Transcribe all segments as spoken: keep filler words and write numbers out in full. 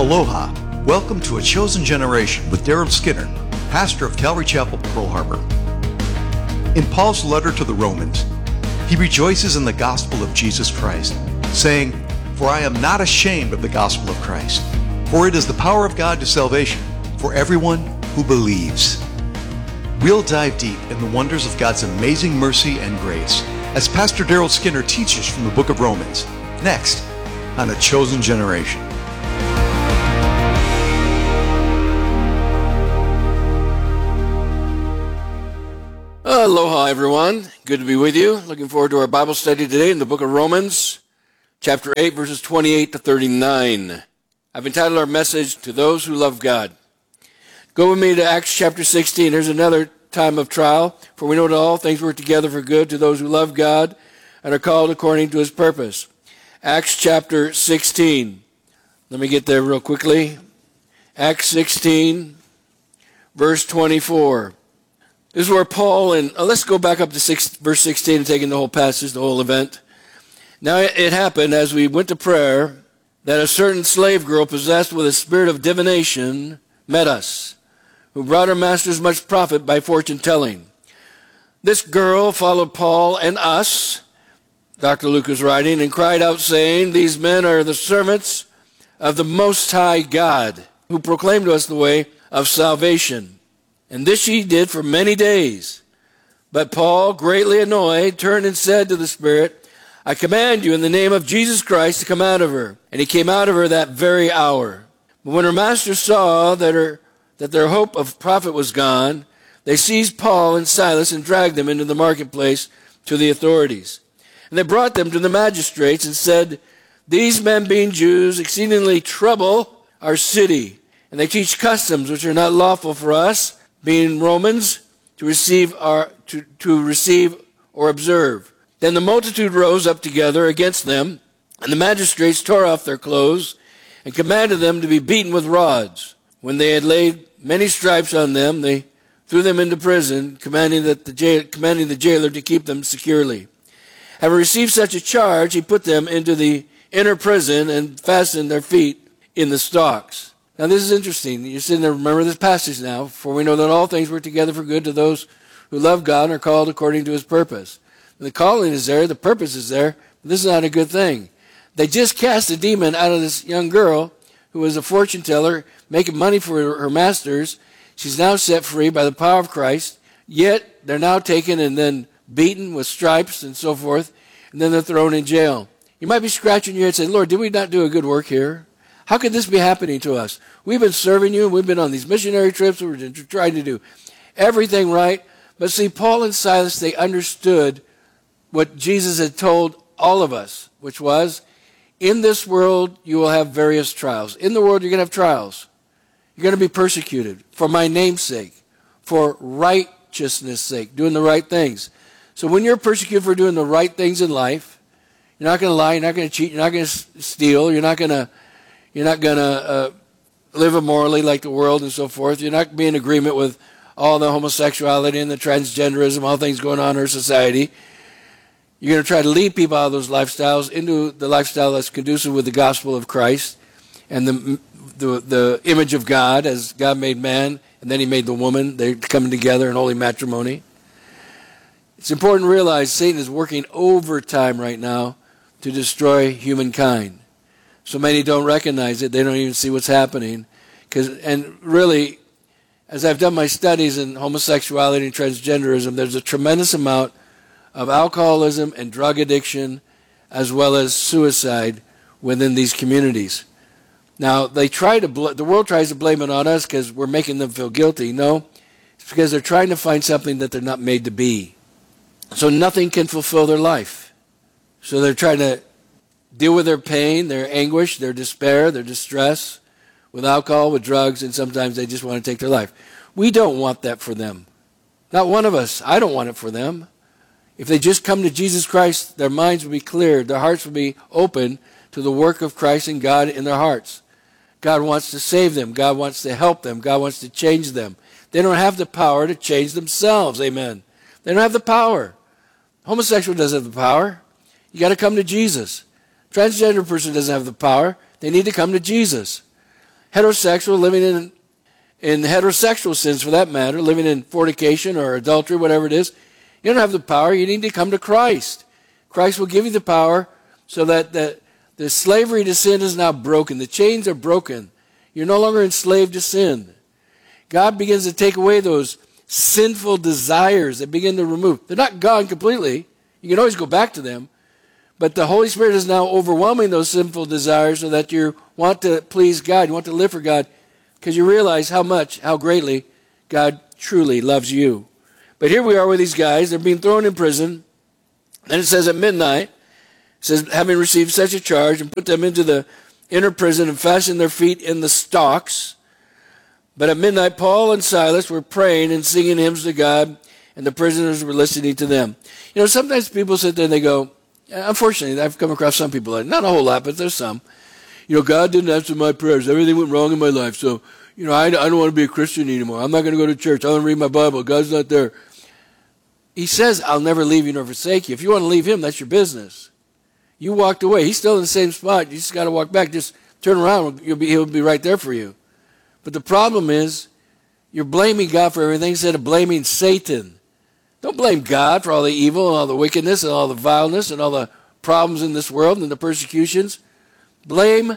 Aloha. Welcome to A Chosen Generation with Daryl Skinner, pastor of Calvary Chapel, Pearl Harbor. In Paul's letter to the Romans, he rejoices in the gospel of Jesus Christ, saying, "For I am not ashamed of the gospel of Christ, for it is the power of God to salvation for everyone who believes." We'll dive deep in the wonders of God's amazing mercy and grace as Pastor Daryl Skinner teaches from the book of Romans, next on A Chosen Generation. Aloha, everyone. Good to be with you. Looking forward to our Bible study today in the book of Romans, chapter eight, verses twenty-eight to thirty-nine. I've entitled our message, "To Those Who Love God." Go with me to Acts chapter sixteen. There's another time of trial. For we know that all things work together for good to those who love God and are called according to his purpose. Acts chapter sixteen. Let me get there real quickly. Acts sixteen, verse twenty-four. This is where Paul, and uh, let's go back up to six, verse sixteen and take in the whole passage, the whole event. Now it happened as we went to prayer that a certain slave girl possessed with a spirit of divination met us, who brought her masters much profit by fortune telling. This girl followed Paul and us, Doctor Luke is writing, and cried out saying, "These men are the servants of the Most High God, who proclaim to us the way of salvation." And this she did for many days. But Paul, greatly annoyed, turned and said to the spirit, "I command you in the name of Jesus Christ to come out of her." And he came out of her that very hour. But when her masters saw that, her, that their hope of profit was gone, they seized Paul and Silas and dragged them into the marketplace to the authorities. And they brought them to the magistrates and said, "These men, being Jews, exceedingly trouble our city, and they teach customs which are not lawful for us, being Romans, to receive our, to, to receive or observe." Then the multitude rose up together against them, and the magistrates tore off their clothes and commanded them to be beaten with rods. When they had laid many stripes on them, they threw them into prison, commanding, that the, jail, commanding the jailer to keep them securely. Having received such a charge, he put them into the inner prison and fastened their feet in the stocks. Now this is interesting. You're sitting there, remember this passage now. "For we know that all things work together for good to those who love God and are called according to his purpose." And the calling is there, the purpose is there, but this is not a good thing. They just cast a demon out of this young girl who was a fortune teller, making money for her masters. She's now set free by the power of Christ, yet they're now taken and then beaten with stripes and so forth, and then they're thrown in jail. You might be scratching your head saying, "Lord, did we not do a good work here? How could this be happening to us? We've been serving you, and we've been on these missionary trips, we've been trying to do everything right." But see, Paul and Silas, they understood what Jesus had told all of us, which was, in this world you will have various trials. In the world you're going to have trials. You're going to be persecuted for my name's sake, for righteousness' sake, doing the right things. So when you're persecuted for doing the right things in life, you're not going to lie, you're not going to cheat, you're not going to steal, you're not going to You're not going to uh, live immorally like the world and so forth. You're not going to be in agreement with all the homosexuality and the transgenderism, all things going on in our society. You're going to try to lead people out of those lifestyles into the lifestyle that's conducive with the gospel of Christ and the, the, the image of God, as God made man, and then he made the woman. They're coming together in holy matrimony. It's important to realize Satan is working overtime right now to destroy humankind. So many don't recognize it. They don't even see what's happening. Cause, and really, as I've done my studies in homosexuality and transgenderism, there's a tremendous amount of alcoholism and drug addiction, as well as suicide within these communities. Now, they try to bl- the world tries to blame it on us because we're making them feel guilty. No, it's because they're trying to find something that they're not made to be. So nothing can fulfill their life. So they're trying to deal with their pain, their anguish, their despair, their distress with alcohol, with drugs, and sometimes they just want to take their life. We don't want that for them. Not one of us. I don't want it for them. If they just come to Jesus Christ, their minds will be cleared, their hearts will be open to the work of Christ and God in their hearts. God wants to save them. God wants to help them. God wants to change them. They don't have the power to change themselves. Amen. They don't have the power. Homosexual doesn't have the power. You got to come to Jesus. Transgender person doesn't have the power. They need to come to Jesus. heterosexual, living in, in heterosexual sins for that matter, living in fornication or adultery, whatever it is, you don't have the power. You need to come to Christ. Christ will give you the power so that the, the slavery to sin is now broken. The chains are broken. You're no longer enslaved to sin. God begins to take away those sinful desires that begin to remove. They're not gone completely. You can always go back to them. But the Holy Spirit is now overwhelming those sinful desires so that you want to please God. You want to live for God because you realize how much, how greatly God truly loves you. But here we are with these guys. They're being thrown in prison. And it says at midnight, it says, having received such a charge, and put them into the inner prison and fastened their feet in the stocks. But at midnight, Paul and Silas were praying and singing hymns to God, and the prisoners were listening to them. You know, sometimes people sit there and they go, unfortunately, I've come across some people, not a whole lot, but there's some. You know, God didn't answer my prayers. Everything went wrong in my life. So, you know, I, I don't want to be a Christian anymore. I'm not going to go to church. I want to read my Bible. God's not there. He says, I'll never leave you nor forsake you. If you want to leave him, that's your business. You walked away. He's still in the same spot. You just got to walk back. Just turn around. You'll be, he'll be right there for you. But the problem is, you're blaming God for everything instead of blaming Satan. Don't blame God for all the evil and all the wickedness and all the vileness and all the problems in this world and the persecutions. Blame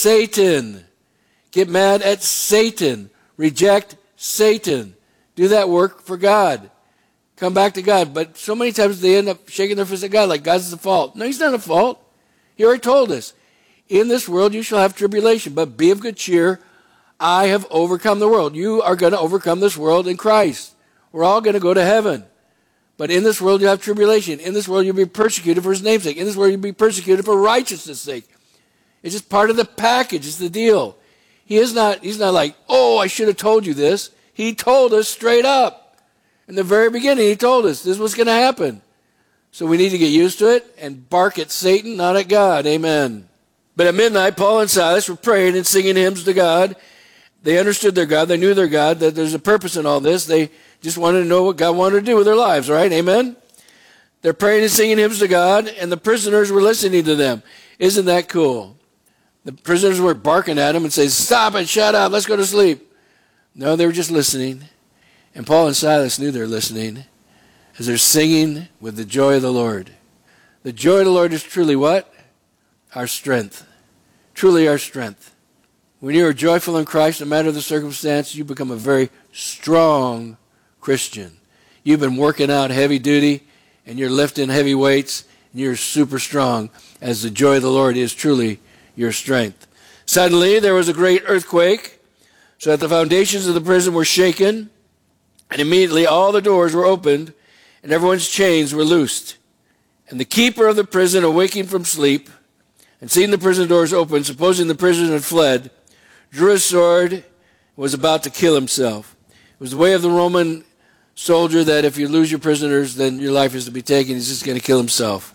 Satan. Get mad at Satan. Reject Satan. Do that work for God. Come back to God. But so many times they end up shaking their fist at God like God's the fault. No, he's not at fault. He already told us. In this world you shall have tribulation, but be of good cheer. I have overcome the world. You are going to overcome this world in Christ. We're all going to go to heaven. But in this world you have tribulation. In this world you'll be persecuted for his name's sake. In this world you'll be persecuted for righteousness' sake. It's just part of the package. It's the deal. He is not, he's not like, oh, I should have told you this. He told us straight up. In the very beginning, he told us this was going to happen. So we need to get used to it and bark at Satan, not at God. Amen. But at midnight, Paul and Silas were praying and singing hymns to God. They understood their God. They knew their God, that there's a purpose in all this. They just wanted to know what God wanted to do with their lives, right? Amen? They're praying and singing hymns to God, and the prisoners were listening to them. Isn't that cool? The prisoners were barking at them and saying, stop it, shut up, let's go to sleep. No, they were just listening. And Paul and Silas knew they were listening as they're singing with the joy of the Lord. The joy of the Lord is truly what? Our strength. Truly our strength. When you are joyful in Christ, no matter the circumstance, you become a very strong Christian. You've been working out heavy duty, and you're lifting heavy weights, and you're super strong, as the joy of the Lord is truly your strength. Suddenly, there was a great earthquake, so that the foundations of the prison were shaken, and immediately all the doors were opened, and everyone's chains were loosed. And the keeper of the prison, awaking from sleep, and seeing the prison doors open, supposing the prisoner had fled, drew his sword and was about to kill himself. It was the way of the Roman soldier that if you lose your prisoners, then your life is to be taken. He's just going to kill himself.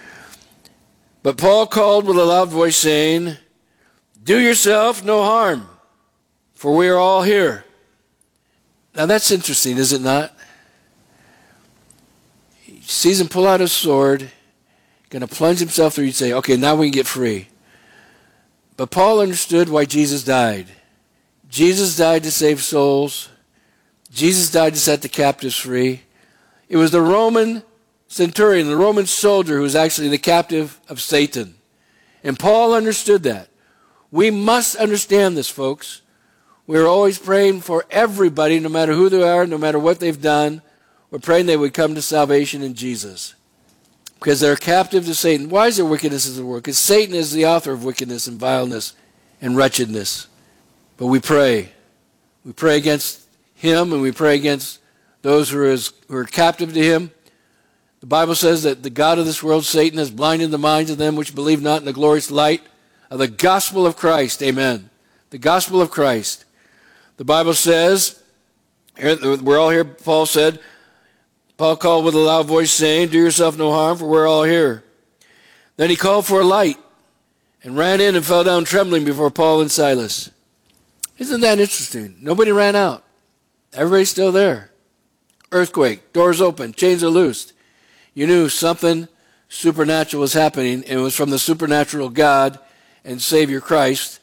But Paul called with a loud voice, saying, do yourself no harm, for we are all here. Now that's interesting, is it not? He sees him pull out his sword, going to plunge himself through. You'd say, okay, now we can get free. But Paul understood why Jesus died. Jesus died to save souls. Jesus died to set the captives free. It was the Roman centurion, the Roman soldier, who was actually the captive of Satan. And Paul understood that. We must understand this, folks. We're always praying for everybody, no matter who they are, no matter what they've done. We're praying they would come to salvation in Jesus. Because they're captive to Satan. Why is there wickedness in the world? Because Satan is the author of wickedness and vileness and wretchedness. But we pray. We pray against him, and we pray against those who are, as, who are captive to him. The Bible says that the God of this world, Satan, has blinded the minds of them which believe not in the glorious light of the gospel of Christ. Amen. The gospel of Christ. The Bible says, we're all here, Paul said, Paul called with a loud voice, saying, do yourself no harm, for we're all here. Then he called for a light and ran in and fell down trembling before Paul and Silas. Isn't that interesting? Nobody ran out. Everybody's still there. Earthquake, doors open, chains are loosed. You knew something supernatural was happening, and it was from the supernatural God and Savior Christ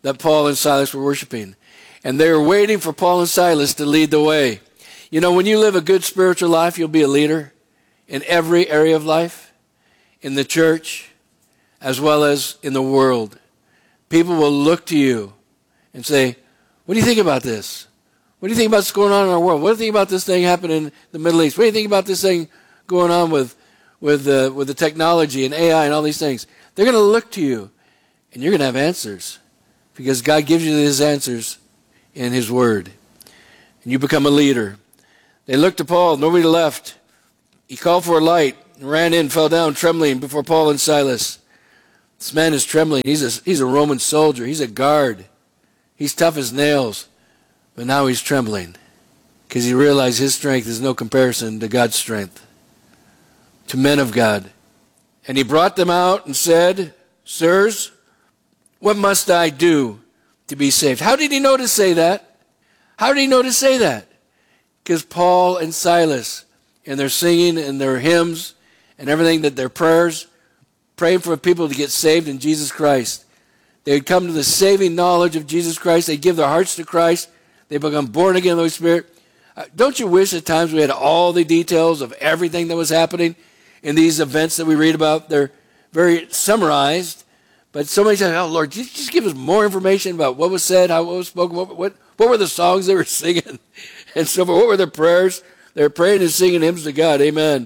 that Paul and Silas were worshiping. And they were waiting for Paul and Silas to lead the way. You know, when you live a good spiritual life, you'll be a leader in every area of life, in the church, as well as in the world. People will look to you and say, what do you think about this? What do you think about what's going on in our world? What do you think about this thing happening in the Middle East? What do you think about this thing going on with with uh, with the technology and A I and all these things? They're going to look to you, and you're going to have answers, because God gives you his answers in his word. And you become a leader. They looked to Paul. Nobody left. He called for a light and ran in, fell down trembling before Paul and Silas. This man is trembling. He's a, he's a Roman soldier. He's a guard. He's tough as nails. But now he's trembling because he realized his strength is no comparison to God's strength, to men of God. And he brought them out and said, sirs, what must I do to be saved? How did he know to say that? How did he know to say that? Because Paul and Silas, and their singing and their hymns and everything, that their prayers, praying for people to get saved in Jesus Christ. They would come to the saving knowledge of Jesus Christ. They'd give their hearts to Christ. They become born again in the Holy Spirit. Uh, don't you wish at times we had all the details of everything that was happening in these events that we read about? They're very summarized. But so many times, oh, Lord, just, just give us more information about what was said, how it was spoken, what, what, what were the songs they were singing, and so forth. What were their prayers? They were praying and singing hymns to God. Amen.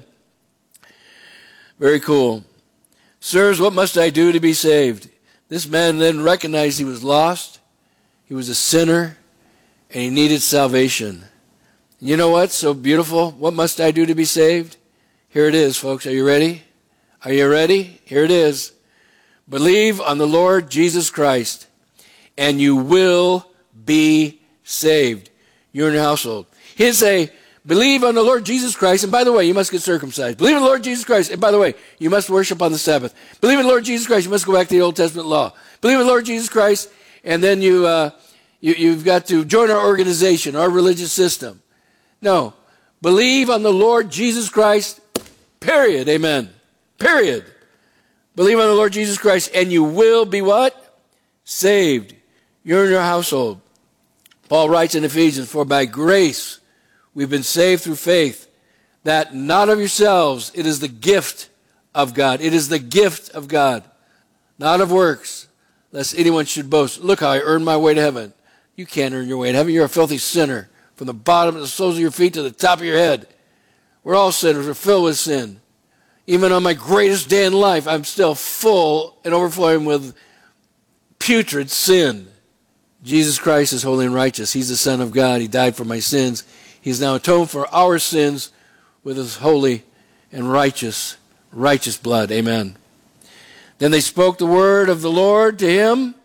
Very cool. Sirs, what must I do to be saved? This man then recognized he was lost. He was a sinner, and he needed salvation. You know what's so beautiful? What must I do to be saved? Here it is, folks. Are you ready? Are you ready? Here it is. Believe on the Lord Jesus Christ, and you will be saved. You and your household. He'd say, believe on the Lord Jesus Christ, and by the way, you must get circumcised. Believe in the Lord Jesus Christ, and by the way, you must worship on the Sabbath. Believe in the Lord Jesus Christ, you must go back to the Old Testament law. Believe in the Lord Jesus Christ, and then you, uh, you, you've got to join our organization, our religious system. No. Believe on the Lord Jesus Christ, period. Amen. Period. Believe on the Lord Jesus Christ, and you will be what? Saved. You're in your household. Paul writes in Ephesians, for by grace we've been saved through faith, that not of yourselves, it is the gift of God. It is the gift of God, not of works, lest anyone should boast. Look how I earned my way to heaven. You can't earn your way to heaven. You're a filthy sinner, from the bottom of the soles of your feet to the top of your head. We're all sinners. We're filled with sin. Even on my greatest day in life, I'm still full and overflowing with putrid sin. Jesus Christ is holy and righteous. He's the Son of God. He died for my sins. He's now atoned for our sins with his holy and righteous, righteous blood. Amen. Then they spoke the word of the Lord to him.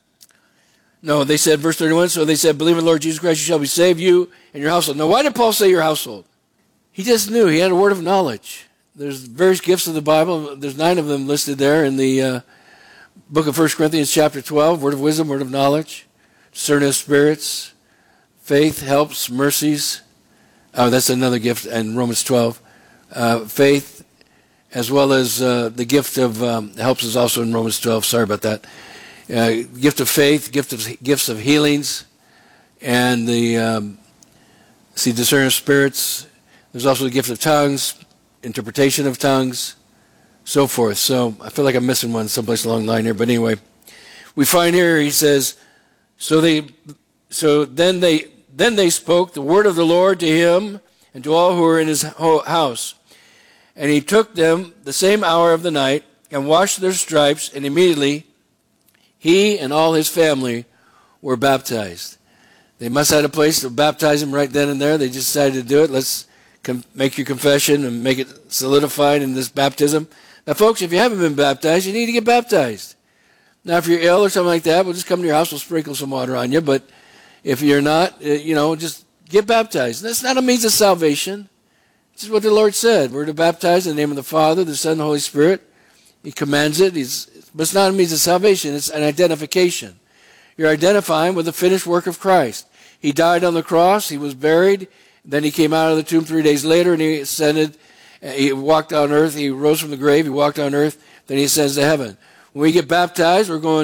No, they said, verse thirty-one, so they said, believe in the Lord Jesus Christ, you shall be saved, you and your household. Now, why did Paul say your household? He just knew. He had a word of knowledge. There's various gifts of the Bible. There's nine of them listed there in the uh, book of First Corinthians chapter twelve, word of wisdom, word of knowledge, discerning of spirits, faith, helps, mercies. Oh, that's another gift in Romans twelve. Uh, faith, as well as uh, the gift of um, helps is also in Romans twelve. Sorry about that. Uh, gift of faith, gift of gifts of healings, and the um, see discerning of spirits. There's also the gift of tongues, interpretation of tongues, so forth. So I feel like I'm missing one someplace along the line here. But anyway, we find here he says, so they, so then they, then they spoke the word of the Lord to him and to all who were in his house. And he took them the same hour of the night and washed their stripes, and immediately he and all his family were baptized. They must have had a place to baptize him right then and there. They just decided to do it. Let's com- make your confession and make it solidified in this baptism. Now, folks, if you haven't been baptized, you need to get baptized. Now, if you're ill or something like that, we'll just come to your house, we'll sprinkle some water on you. But if you're not, you know, just get baptized. That's not a means of salvation. This is what the Lord said. We're to baptize in the name of the Father, the Son, and the Holy Spirit. He commands it. He's, but it's not a means of salvation. It's an identification. You're identifying with the finished work of Christ. He died on the cross. He was buried. Then he came out of the tomb three days later, and he ascended. He walked on earth. He rose from the grave. He walked on earth. Then he ascends to heaven. When we get baptized, we're going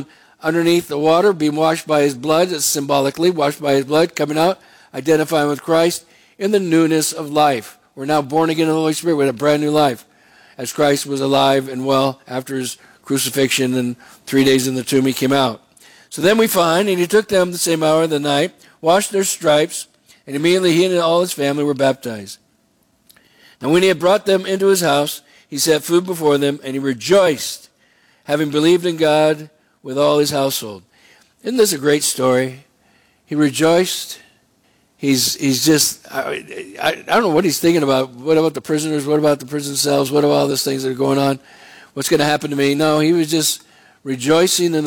underneath the water, being washed by his blood, symbolically washed by his blood, coming out, identifying with Christ in the newness of life. We're now born again in the Holy Spirit with a brand new life, as Christ was alive and well after his crucifixion, and three days in the tomb he came out. So then we find, and he took them the same hour of the night, washed their stripes, and immediately he and all his family were baptized. And when he had brought them into his house, he set food before them, and he rejoiced, having believed in God with all his household. Isn't this a great story? He rejoiced. He's he's just, I, I, I don't know what he's thinking about. What about the prisoners? What about the prison cells? What about all these things that are going on? What's going to happen to me? No, he was just rejoicing in the